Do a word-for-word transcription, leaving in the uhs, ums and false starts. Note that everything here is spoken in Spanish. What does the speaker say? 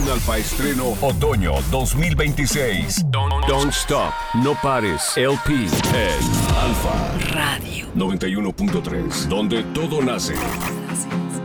un alfa estreno Otoño dos mil veintiséis. Don't, don't Stop, No Pares, L P en Alfa Radio noventa y uno punto tres, donde todo nace.